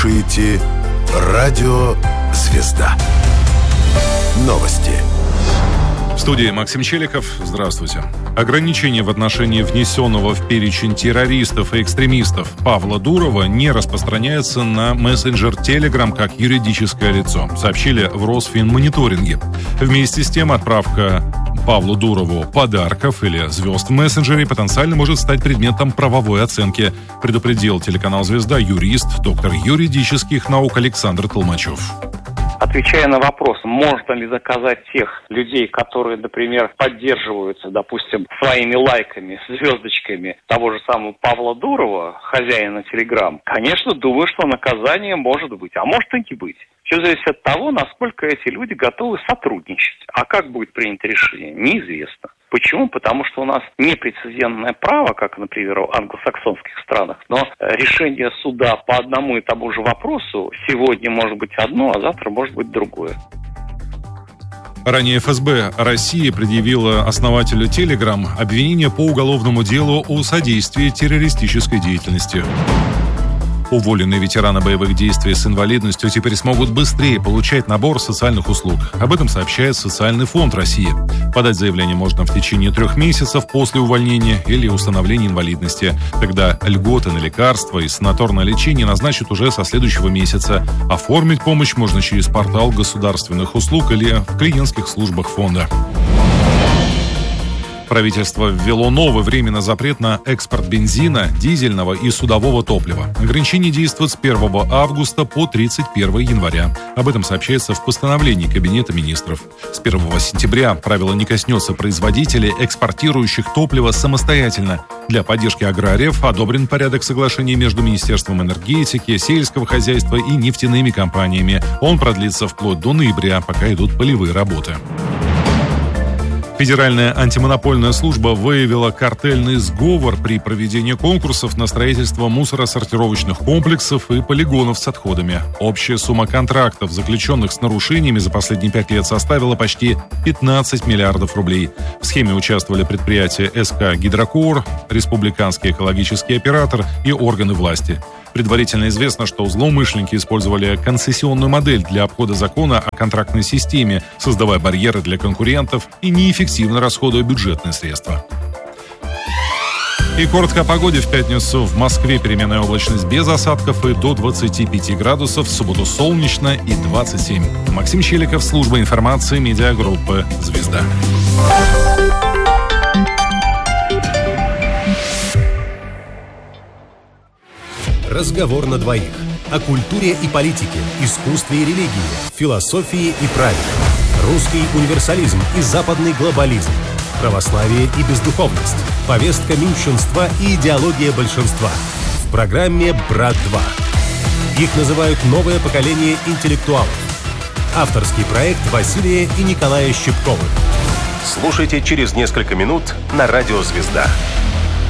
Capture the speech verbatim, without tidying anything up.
слушаете Радио «Звезда». Новости. В студии Максим Челиков. Здравствуйте. Ограничение в отношении внесенного в перечень террористов и экстремистов Павла Дурова не распространяется на мессенджер Telegram как юридическое лицо, сообщили в Росфинмониторинге. Вместе с тем, отправка Павлу Дурову подарков или звезд в мессенджере потенциально может стать предметом правовой оценки, предупредил телеканал «Звезда» юрист, доктор юридических наук Александр Толмачев. Отвечая на вопрос, можно ли заказать тех людей, которые, например, поддерживаются, допустим, своими лайками, звездочками того же самого Павла Дурова, хозяина Телеграм, конечно, думаю, что наказание может быть, а может и не быть. Все зависит от того, насколько эти люди готовы сотрудничать. А как будет принято решение, неизвестно. Почему? Потому что у нас непрецедентное право, как, например, в англосаксонских странах, но решение суда по одному и тому же вопросу сегодня может быть одно, а завтра может быть другое. Ранее эф эс бэ России предъявила основателю Telegram обвинение по уголовному делу о содействии террористической деятельности. Уволенные ветераны боевых действий с инвалидностью теперь смогут быстрее получать набор социальных услуг. Об этом сообщает Социальный фонд России. Подать заявление можно в течение трех месяцев после увольнения или установления инвалидности. Тогда льготы на лекарства и санаторное лечение назначат уже со следующего месяца. Оформить помощь можно через портал государственных услуг или в клиентских службах фонда. Правительство ввело новый временный запрет на экспорт бензина, дизельного и судового топлива. Ограничение действует с первого августа по тридцать первого января. Об этом сообщается в постановлении Кабинета министров. С первого сентября правило не коснется производителей, экспортирующих топливо самостоятельно. Для поддержки аграриев одобрен порядок соглашений между Министерством энергетики, сельского хозяйства и нефтяными компаниями. Он продлится вплоть до ноября, пока идут полевые работы. Федеральная антимонопольная служба выявила картельный сговор при проведении конкурсов на строительство мусоросортировочных комплексов и полигонов с отходами. Общая сумма контрактов, заключенных с нарушениями за последние пять лет, составила почти пятнадцать миллиардов рублей. В схеме участвовали предприятия эс ка «Гидрокор», Республиканский экологический оператор и органы власти. Предварительно известно, что злоумышленники использовали концессионную модель для обхода закона о контрактной системе, создавая барьеры для конкурентов и неэффективно расходуя бюджетные средства. И коротко о погоде. В пятницу в Москве переменная облачность без осадков и до двадцати пяти градусов. В субботу солнечно и двадцать семь. Максим Челиков, служба информации медиагруппы «Звезда». Разговор на двоих. О культуре и политике, искусстве и религии, философии и праве. Русский универсализм и западный глобализм. Православие и бездуховность. Повестка меньшинства и идеология большинства. В программе «Брат-два». Их называют «Новое поколение интеллектуалов». Авторский проект Василия и Николая Щипковых. Слушайте через несколько минут на Радио «Звезда».